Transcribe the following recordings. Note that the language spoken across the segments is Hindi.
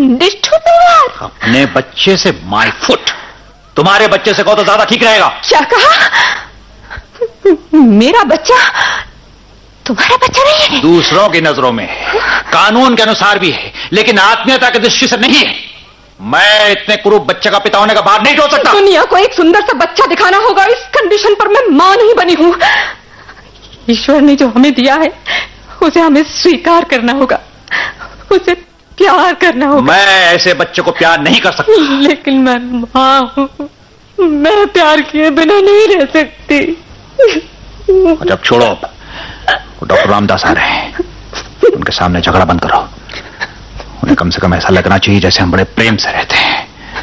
निष्ठुर व्यवहार। अपने बच्चे से माय फुट, तुम्हारे बच्चे से कहो तो ज्यादा ठीक रहेगा। क्या कहा? मेरा बच्चा तुम्हारा बच्चा नहीं है? दूसरों की नजरों में है, कानून के अनुसार भी है, लेकिन आत्मीयता की दृष्टि से नहीं है। मैं इतने कुरूप बच्चे का पिता होने का भार नहीं ढो सकता। दुनिया को एक सुंदर सा बच्चा दिखाना होगा, इस कंडीशन पर मैं मां नहीं बनी हूं। ईश्वर ने जो हमें दिया है उसे हमें स्वीकार करना होगा, उसे प्यार करना होगा। मैं ऐसे बच्चे को प्यार नहीं कर सकता। लेकिन मैं मां हूं, मैं प्यार किए बिना नहीं रह सकती। जब छोड़ो, डॉक्टर रामदास आ रहे हैं, उनके सामने झगड़ा बंद करो। उन्हें कम से कम ऐसा लगना चाहिए जैसे हम बड़े प्रेम से रहते हैं।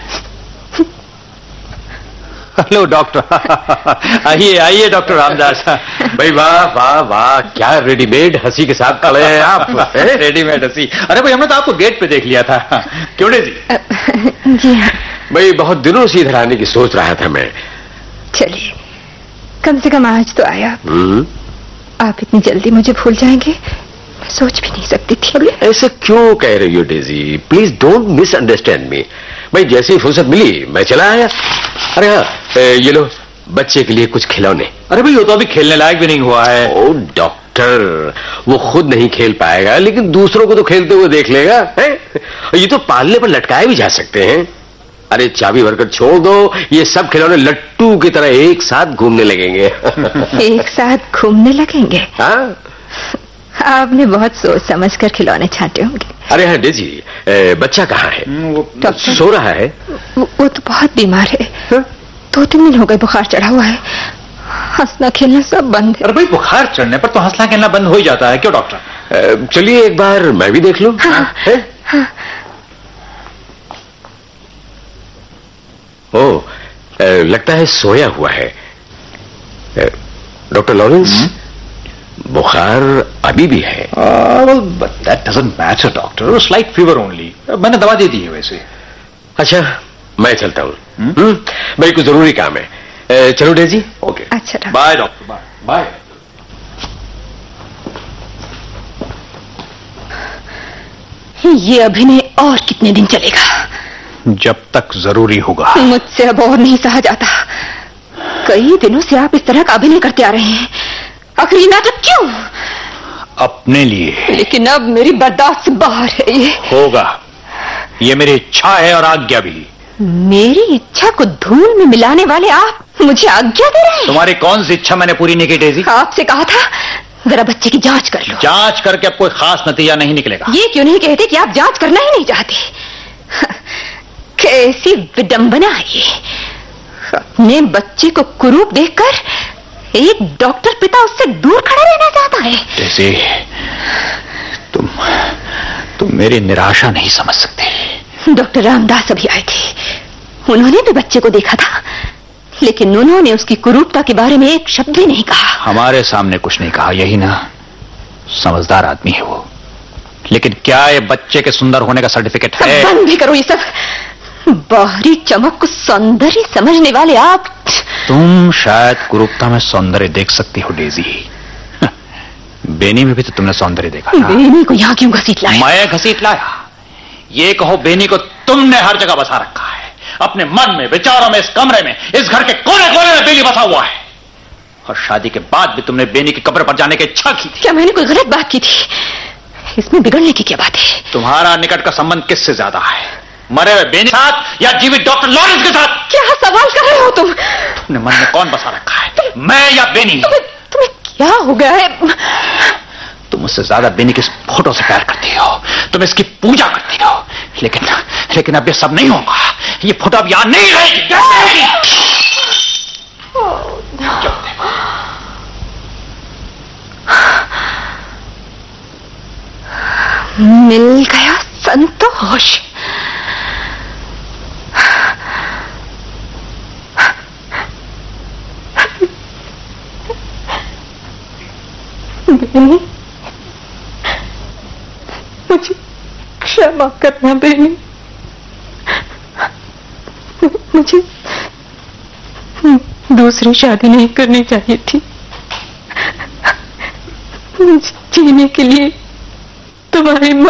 Hello doctor. आइए आइए डॉक्टर रामदास। भाई वाह वाह वाह, क्या रेडीमेड हंसी के साथ खड़े हैं आप। रेडीमेड हंसी? अरे भाई, हमने तो आपको गेट पे देख लिया था। क्यों जी? जी हाँ। भाई बहुत दिनों से इधर आने की सोच रहा था मैं। चलिए, कम से कम आज तो आया। आप इतनी जल्दी मुझे भूल जाएंगे, मैं सोच भी नहीं सकती थी। ऐसे क्यों कह रही हो डेजी? प्लीज डोंट मिसअंडरस्टैंड मी। भाई जैसे ही फुर्सत मिली मैं चला आया। अरे हाँ, ये लो बच्चे के लिए कुछ खिलौने। अरे भाई, वो तो अभी खेलने लायक भी नहीं हुआ है। ओ डॉक्टर, वो खुद नहीं खेल पाएगा, लेकिन दूसरों को तो खेलते हुए देख लेगा है? ये तो पालने पर लटकाए भी जा सकते हैं। अरे चाबी भरकर छोड़ दो, ये सब खिलौने लट्टू की तरह एक साथ घूमने लगेंगे। एक साथ घूमने लगेंगे? हाँ, आपने बहुत सोच समझ कर खिलौने छांटे होंगे। अरे हाँ डेजी, बच्चा कहाँ है? वो सो रहा है। वो तो बहुत बीमार है। 2-3 दिन हो गए बुखार चढ़ा हुआ है, हंसना खेलना सब बंद है। अरे भाई, बुखार चढ़ने पर तो हंसना खेलना बंद हो ही जाता है। क्यों डॉक्टर? चलिए एक बार मैं भी देख लूं। हाँ, हाँ। ओ, लगता है सोया हुआ है। डॉक्टर लॉरेंस, बुखार अभी भी है? That doesn't matter doctor, slight fever only. मैंने दवा दे दी है वैसे। अच्छा, मैं चलता हूँ। भाई कुछ जरूरी काम है। चलो डेजी। ओके, अच्छा बाय डॉक्टर, बाय बाय। ये अभिनय और कितने दिन चलेगा? जब तक जरूरी होगा। मुझसे अब और नहीं सहा जाता। कई दिनों से आप इस तरह का अभिनय करते आ रहे हैं, आखिर ये नाटक क्यों? अपने लिए। लेकिन अब मेरी बर्दाश्त से बाहर है। ये होगा, ये मेरी इच्छा है और आज्ञा भी। मेरी इच्छा को धूल में मिलाने वाले आप मुझे आज्ञा दे रहे हैं? तुम्हारी कौन सी इच्छा मैंने पूरी नहीं की डेजी? आपसे कहा था जरा बच्चे की जांच कर लो। जांच करके अब कोई खास नतीजा नहीं निकलेगा। ये क्यों नहीं कहते कि आप जांच करना ही नहीं चाहते? कैसी विडंबना है ये। अपने बच्चे को कुरूप देखकर एक डॉक्टर पिता उससे दूर खड़ा रहना चाहता है। डेजी, तुम मेरी निराशा नहीं समझ सकते। डॉक्टर रामदास अभी आए थे, उन्होंने भी बच्चे को देखा था, लेकिन उन्होंने उसकी कुरूपता के बारे में एक शब्द भी नहीं कहा। हमारे सामने कुछ नहीं कहा, यही ना? समझदार आदमी है वो। लेकिन क्या ये बच्चे के सुंदर होने का सर्टिफिकेट है? बंद भी करो ये सब। बाहरी चमक को सौंदर्य समझने वाले आप। तुम शायद कुरूपता में सौंदर्य देख सकती हो डेजी। बेनी में भी तो तुमने सौंदर्य देखा था। बेनी को यहाँ क्यों घसीट लाया? मैं घसीट लाया? ये कहो, बेनी को तुमने हर जगह बसा रखा है। अपने मन में, विचारों में, इस कमरे में, इस घर के कोने कोने में बेनी बसा हुआ है। और शादी के बाद भी तुमने बेनी की कब्र पर जाने की इच्छा की थी। क्या मैंने कोई गलत बात की थी? इसमें बिगड़ने की क्या बात है? तुम्हारा निकट का संबंध किससे ज्यादा है, मरे हुए बेनी के साथ या जीवित डॉक्टर लॉरेंस के साथ? क्या सवाल कर रहे हो तुम? तुमने मन में कौन बसा रखा है, मैं या बेनी? तुम्हें क्या हो गया है? तुम मुझसे ज्यादा बेनी की इस फोटो से प्यार करती हो, तुम इसकी पूजा करती हो, लेकिन अब ये सब नहीं होगा। ये फोटो अब यहां नहीं रहेगी। मिल गया संतोष। बेनी, मुझे क्षमा करना बेनी। मुझे दूसरी शादी नहीं करनी चाहिए थी। मुझे जीने के लिए तुम्हारी